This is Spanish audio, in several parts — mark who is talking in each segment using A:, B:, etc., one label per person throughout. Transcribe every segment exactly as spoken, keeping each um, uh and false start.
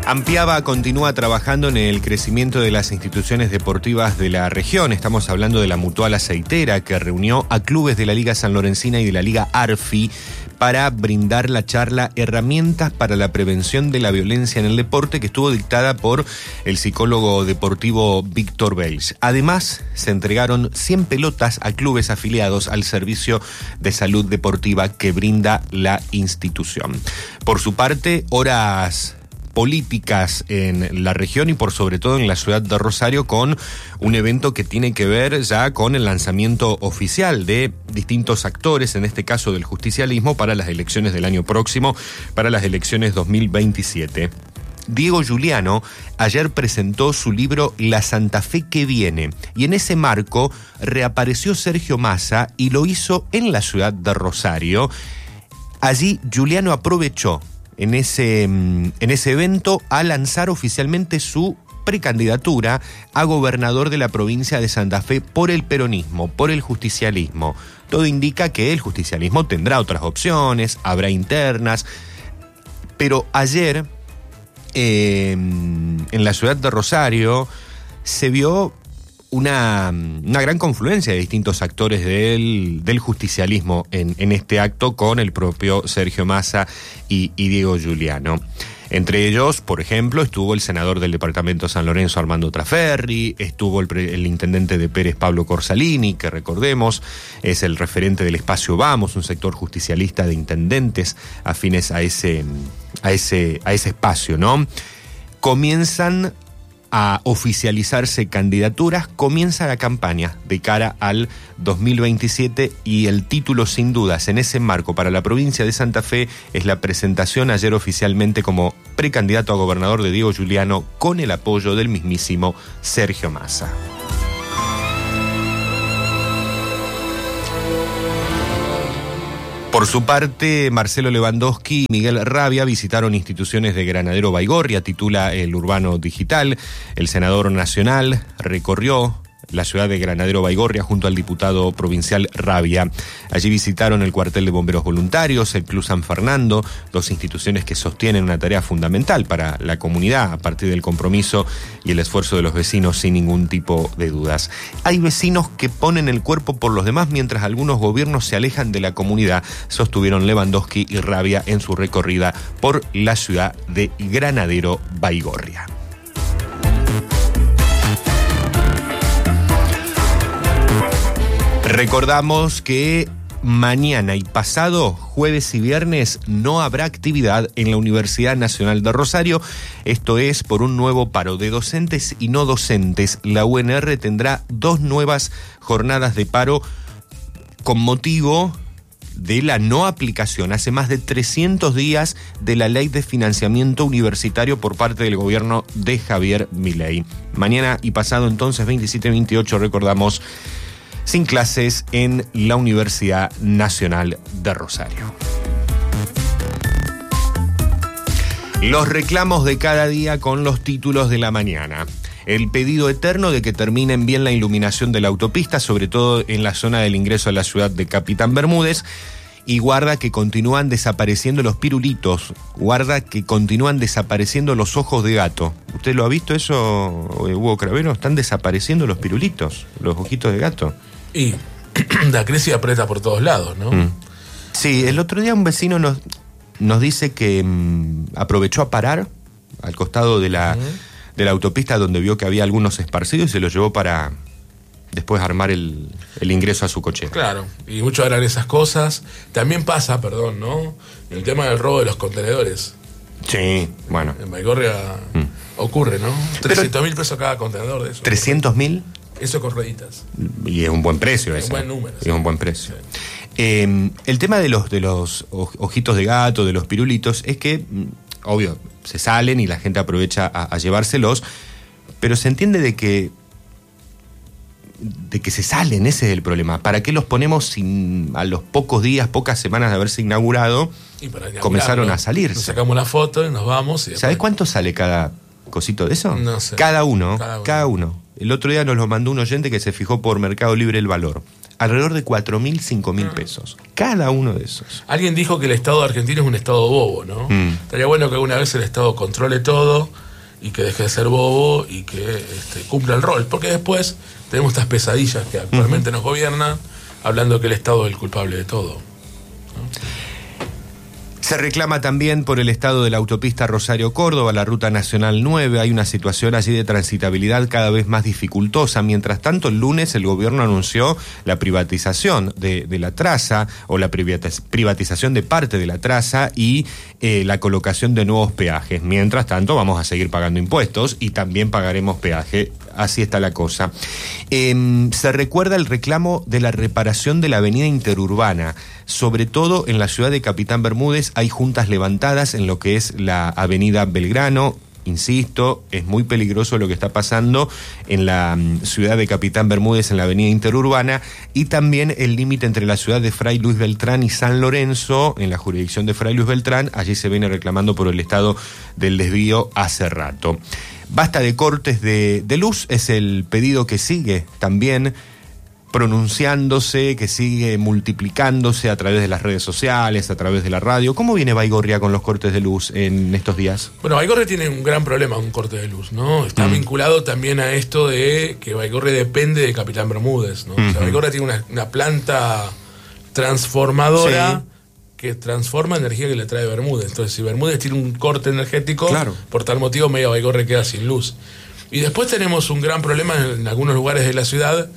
A: Ampiaba continúa trabajando en el crecimiento de las instituciones deportivas de la región. Estamos hablando de la Mutual Aceitera, que reunió a clubes de la Liga Sanlorencina y de la Liga Arfi para brindar la charla Herramientas para la Prevención de la Violencia en el Deporte, que estuvo dictada por el psicólogo deportivo Víctor Bells. Además, se entregaron cien pelotas a clubes afiliados al servicio de salud deportiva que brinda la institución. Por su parte, horas políticas en la región y por sobre todo en la ciudad de Rosario, con un evento que tiene que ver ya con el lanzamiento oficial de distintos actores, en este caso del justicialismo, para las elecciones del año próximo, para las elecciones dos mil veintisiete. Diego Giuliano ayer presentó su libro La Santa Fe que viene, y en ese marco reapareció Sergio Massa y lo hizo en la ciudad de Rosario. Allí Giuliano aprovechó en ese, en ese evento a lanzar oficialmente su precandidatura a gobernador de la provincia de Santa Fe por el peronismo, por el justicialismo. Todo indica que el justicialismo tendrá otras opciones, habrá internas, pero ayer eh, en la ciudad de Rosario se vio Una, una gran confluencia de distintos actores del, del justicialismo en, en este acto, con el propio Sergio Massa y, y Diego Giuliano. Entre ellos, por ejemplo, estuvo el senador del departamento de San Lorenzo, Armando Traferri, estuvo el, el intendente de Pérez, Pablo Corsalini, que recordemos es el referente del espacio Vamos, un sector justicialista de intendentes afines a ese, a ese, a ese espacio, ¿no? Comienzan a oficializarse candidaturas, comienza la campaña de cara al dos mil veintisiete, y el título, sin dudas, en ese marco para la provincia de Santa Fe es la presentación ayer oficialmente como precandidato a gobernador de Diego Giuliano, con el apoyo del mismísimo Sergio Massa. Por su parte, Marcelo Lewandowski y Miguel Rabia visitaron instituciones de Granadero Baigorria, titula El Urbano Digital. El senador nacional recorrió la ciudad de Granadero Baigorria junto al diputado provincial Rabia. Allí visitaron el cuartel de bomberos voluntarios, el Club San Fernando, dos instituciones que sostienen una tarea fundamental para la comunidad a partir del compromiso y el esfuerzo de los vecinos, sin ningún tipo de dudas. Hay vecinos que ponen el cuerpo por los demás mientras algunos gobiernos se alejan de la comunidad, sostuvieron Lewandowski y Rabia en su recorrida por la ciudad de Granadero Baigorria. Recordamos que mañana y pasado, jueves y viernes, no habrá actividad en la Universidad Nacional de Rosario. Esto es por un nuevo paro de docentes y no docentes. La U N R tendrá dos nuevas jornadas de paro con motivo de la no aplicación hace más de trescientos días de la Ley de Financiamiento Universitario por parte del gobierno de Javier Milei. Mañana y pasado, entonces, veintisiete y veintiocho, recordamos, sin clases en la Universidad Nacional de Rosario. Los reclamos de cada día con los títulos de la mañana. El pedido eterno de que terminen bien la iluminación de la autopista, sobre todo en la zona del ingreso a la ciudad de Capitán Bermúdez. Y guarda que continúan desapareciendo los pirulitos, guarda que continúan desapareciendo los ojos de gato. ¿Usted lo ha visto eso, Hugo Cravero? Están desapareciendo los pirulitos, los ojitos de gato.
B: Y la crisis aprieta por todos lados, ¿no?
A: Mm. Sí, el otro día un vecino nos, nos dice que mmm, aprovechó a parar al costado de la, uh-huh. de la autopista, donde vio que había algunos esparcidos, y se los llevó para después armar el, el ingreso a su cochera.
B: Claro, y muchos harán esas cosas. También pasa, perdón, ¿no? El tema del robo de los contenedores.
A: Sí, bueno.
B: En Baigorria mm. ocurre, ¿no? trescientos mil pesos cada contenedor de eso.
A: ¿trescientos mil?
B: Eso con rueditas.
A: Y es un buen precio ese.
B: Es un buen número.
A: Sí. Es un buen precio. Sí. Eh, el tema de los, de los ojitos de gato, de los pirulitos, es que, obvio, se salen y la gente aprovecha a, a llevárselos, pero se entiende de que de que se salen, ese es el problema. ¿Para qué los ponemos sin, a los pocos días, pocas semanas de haberse inaugurado,
B: y para
A: comenzaron a salirse?
B: Nos sacamos la foto y nos vamos. Y después...
A: ¿Sabés cuánto sale cada cosito de eso?
B: No sé.
A: Cada uno,
B: cada uno.
A: Cada uno. El otro día nos lo mandó un oyente que se fijó por Mercado Libre el valor. alrededor de cuatro mil, cinco mil pesos. Cada uno de esos.
B: Alguien dijo que el Estado argentino es un Estado bobo, ¿no? Mm. Estaría bueno que alguna vez el Estado controle todo y que deje de ser bobo y que este, cumpla el rol. Porque después tenemos estas pesadillas que actualmente uh-huh. nos gobiernan, hablando que el Estado es el culpable de todo, ¿no?
A: Se reclama también por el estado de la autopista Rosario-Córdoba, la Ruta Nacional nueve. Hay una situación allí de transitabilidad cada vez más dificultosa. Mientras tanto, el lunes el gobierno anunció la privatización de, de la traza, o la privatización de parte de la traza y eh, la colocación de nuevos peajes. Mientras tanto, vamos a seguir pagando impuestos y también pagaremos peaje. Así está la cosa. Eh, se recuerda el reclamo de la reparación de la avenida interurbana. Sobre todo en la ciudad de Capitán Bermúdez hay juntas levantadas en lo que es la avenida Belgrano. Insisto, es muy peligroso lo que está pasando en la ciudad de Capitán Bermúdez, en la avenida interurbana, y también el límite entre la ciudad de Fray Luis Beltrán y San Lorenzo, en la jurisdicción de Fray Luis Beltrán. Allí se viene reclamando por el estado del desvío hace rato. Basta de cortes de, de luz, es el pedido que sigue también pronunciándose, que sigue multiplicándose a través de las redes sociales, a través de la radio. ¿Cómo viene Baigorria con los cortes de luz en estos días?
B: Bueno, Baigorria tiene un gran problema con un corte de luz, ¿no? Está mm. vinculado también a esto de que Baigorria depende de Capitán Bermúdez, ¿no? Mm-hmm. O sea, Baigorria tiene una, una planta transformadora sí. que transforma energía que le trae Bermúdez. Entonces, si Bermúdez tiene un corte energético, claro. por tal motivo medio Baigorria queda sin luz. Y después tenemos un gran problema en algunos lugares de la ciudad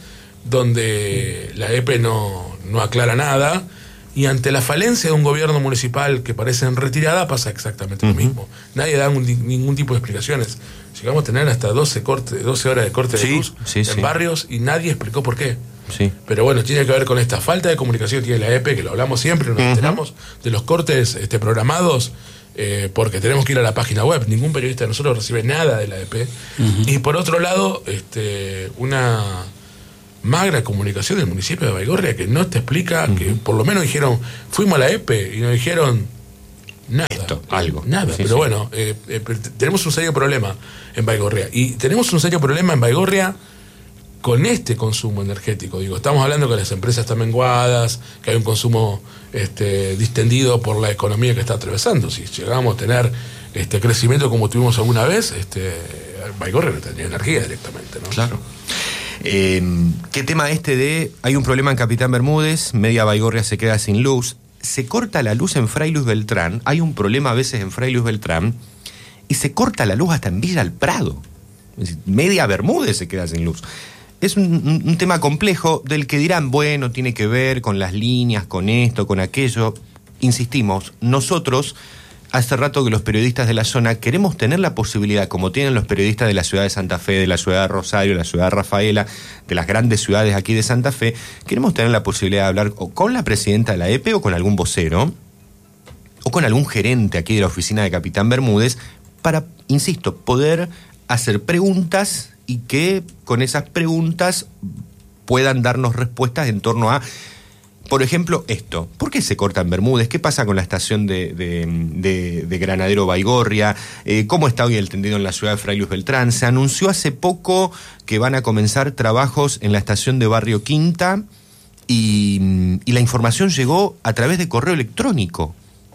B: donde la E P E no, no aclara nada, y ante la falencia de un gobierno municipal que parece en retirada pasa exactamente uh-huh. lo mismo. Nadie da un, ningún tipo de explicaciones. Llegamos a tener hasta doce, corte, doce horas de corte sí, de luz sí, en sí. barrios y nadie explicó por qué. Sí. Pero bueno, tiene que ver con esta falta de comunicación que tiene la E P E, que lo hablamos siempre, nos uh-huh. enteramos de los cortes este, programados, eh, porque tenemos que ir a la página web. Ningún periodista de nosotros recibe nada de la E P E. Uh-huh. Y por otro lado, este, una magra comunicación del municipio de Baigorria que no te explica, uh-huh. que por lo menos dijeron, fuimos a la E P E y nos dijeron nada.
A: Esto, algo.
B: Nada, sí, pero sí. bueno, eh, eh, tenemos un serio problema en Baigorria. Y tenemos un serio problema en Baigorria con este consumo energético. Digo, estamos hablando que las empresas están menguadas, que hay un consumo este, distendido por la economía que está atravesando. Si llegamos a tener este crecimiento como tuvimos alguna vez, este, Baigorria no tendría energía directamente, ¿no?
A: Claro. Eh, ¿Qué tema este de hay un problema en Capitán Bermúdez, media Baigorria se queda sin luz, se corta la luz en Fray Luis Beltrán, hay un problema a veces en Fray Luis Beltrán y se corta la luz hasta en Villa El Prado, es decir, media Bermúdez se queda sin luz? Es un, un, un tema complejo del que dirán, bueno, tiene que ver con las líneas, con esto, con aquello. Insistimos, nosotros hace rato que los periodistas de la zona queremos tener la posibilidad, como tienen los periodistas de la ciudad de Santa Fe, de la ciudad de Rosario, de la ciudad de Rafaela, de las grandes ciudades aquí de Santa Fe, queremos tener la posibilidad de hablar o con la presidenta de la E P E o con algún vocero, o con algún gerente aquí de la oficina de Capitán Bermúdez, para, insisto, poder hacer preguntas y que con esas preguntas puedan darnos respuestas en torno a, por ejemplo, esto. ¿Por qué se corta en Bermúdez? ¿Qué pasa con la estación de, de, de, de Granadero Baigorria? Eh, ¿Cómo está hoy el tendido en la ciudad de Fray Luis Beltrán? Se anunció hace poco que van a comenzar trabajos en la estación de Barrio Quinta y, y la información llegó a través de correo electrónico.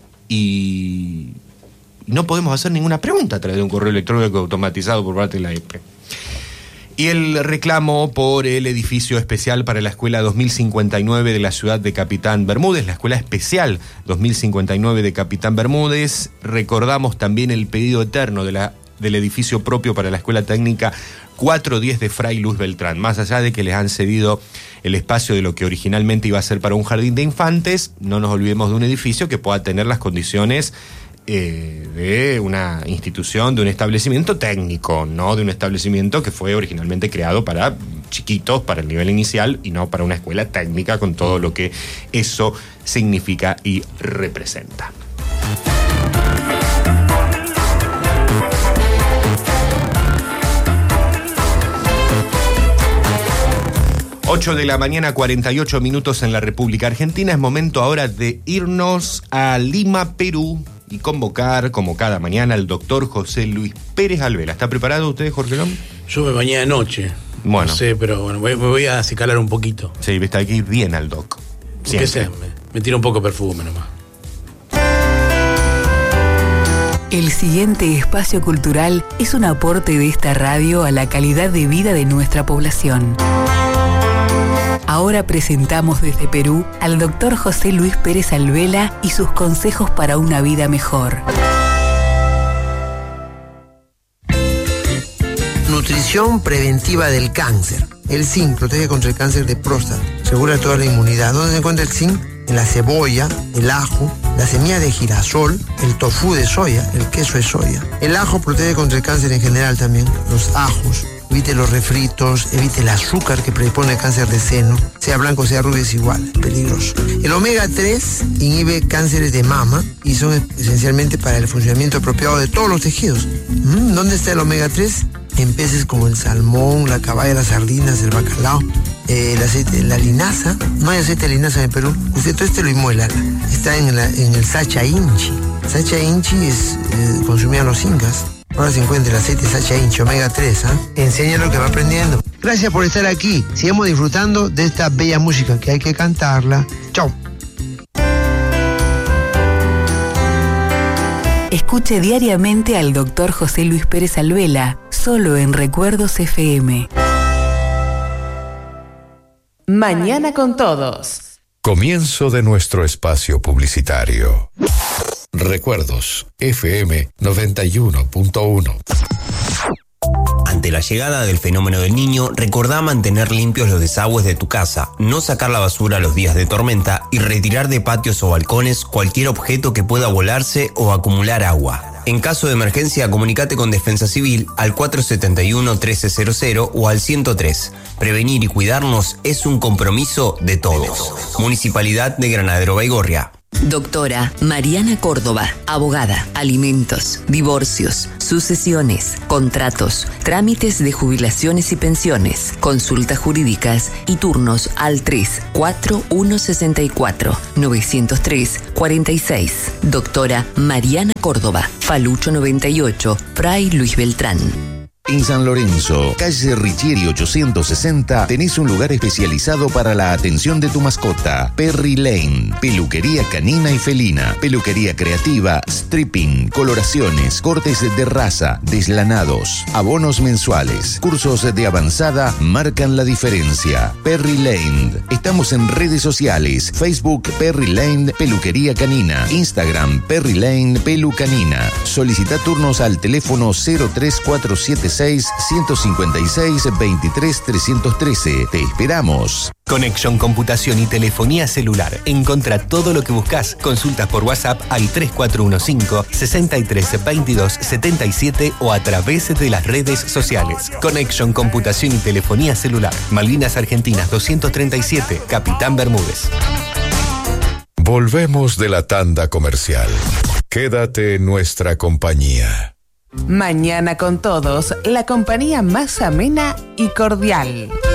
A: Y, y no podemos hacer ninguna pregunta a través de un correo electrónico automatizado por parte de la E P E. Y el reclamo por el edificio especial para la Escuela dos mil cincuenta y nueve de la ciudad de Capitán Bermúdez, la Escuela Especial dos mil cincuenta y nueve de Capitán Bermúdez. Recordamos también el pedido eterno de la, del edificio propio para la Escuela Técnica cuatrocientos diez de Fray Luis Beltrán. Más allá de que les han cedido el espacio de lo que originalmente iba a ser para un jardín de infantes, no nos olvidemos de un edificio que pueda tener las condiciones Eh, de una institución, de un establecimiento técnico, no de un establecimiento que fue originalmente creado para chiquitos, para el nivel inicial, y no para una escuela técnica con todo lo que eso significa y representa. ocho de la mañana, cuarenta y ocho minutos en la República Argentina. Es momento ahora de irnos a Lima, Perú, y convocar, como cada mañana, al doctor José Luis Pérez Alvela. ¿Está preparado usted, Jorge Lom?
C: Yo me bañé anoche.
A: Bueno.
C: No sé, pero bueno, voy, me voy a acicalar un poquito.
A: Sí, viste, aquí bien al doc.
C: ¿Qué sé? Me, me tira un poco de perfume nomás.
D: El siguiente espacio cultural es un aporte de esta radio a la calidad de vida de nuestra población. Ahora presentamos desde Perú al doctor José Luis Pérez Alvela y sus consejos para una vida mejor.
E: Nutrición preventiva del cáncer. El zinc protege contra el cáncer de próstata, asegura toda la inmunidad. ¿Dónde se encuentra el zinc? En la cebolla, el ajo, la semilla de girasol, el tofu de soya, el queso de soya. El ajo protege contra el cáncer en general también, los ajos. Evite los refritos, evite el azúcar que predispone al cáncer de seno, sea blanco, sea rubio, es igual, es peligroso. El omega tres inhibe cánceres de mama y son esencialmente para el funcionamiento apropiado de todos los tejidos. ¿Mm? ¿Dónde está el omega tres? En peces como el salmón, la caballa, las sardinas, el bacalao, eh, el aceite, la linaza. No hay aceite de linaza en el Perú. Usted todo este lo inmuela. Está en, la, en el sacha inchi. Sacha inchi es eh, consumían los incas. Ahora se encuentra el aceite Sacha Inchi, omega tres, ¿ah? ¿eh? Enseña lo que va aprendiendo. Gracias por estar aquí. Sigamos disfrutando de esta bella música que hay que cantarla. Chao.
D: Escuche diariamente al doctor José Luis Pérez Alvela, solo en Recuerdos F M.
F: Mañana con todos.
G: Comienzo de nuestro espacio publicitario. Recuerdos F M noventa y uno punto uno.
H: Ante la llegada del fenómeno del Niño, recordá mantener limpios los desagües de tu casa, no sacar la basura los días de tormenta y retirar de patios o balcones cualquier objeto que pueda volarse o acumular agua. En caso de emergencia, comunicate con Defensa Civil al cuatro siete uno, trece cero cero o al ciento tres. Prevenir y cuidarnos es un compromiso de todos. Municipalidad de Granadero Baigorria.
I: Doctora Mariana Córdoba, abogada, alimentos, divorcios, sucesiones, contratos, trámites de jubilaciones y pensiones, consultas jurídicas y turnos al tres cuatro uno seis cuatro, nueve cero tres, cuarenta y seis. Doctora Mariana Córdoba, Falucho noventa y ocho, Fray Luis Beltrán.
J: En San Lorenzo, calle Richieri ochocientos sesenta, tenés un lugar especializado para la atención de tu mascota. Perry Lane, peluquería canina y felina, peluquería creativa, stripping, coloraciones, cortes de raza, deslanados, abonos mensuales, cursos de avanzada marcan la diferencia. Perry Lane. Estamos en redes sociales, Facebook Perry Lane Peluquería Canina, Instagram Perry Lane Pelu Canina. Solicita turnos al teléfono cero tres cuatro siete seis, uno cinco seis, dos tres tres uno tres. Te esperamos.
A: Connection Computación y Telefonía Celular. Encontra todo lo que buscas. Consultas por WhatsApp al tres cuatro uno cinco, seis tres dos dos siete siete o a través de las redes sociales. Connection Computación y Telefonía Celular. Malvinas Argentinas doscientos treinta y siete, Capitán Bermúdez.
G: Volvemos de la tanda comercial. Quédate en nuestra compañía.
F: Mañana con todos, la compañía más amena y cordial.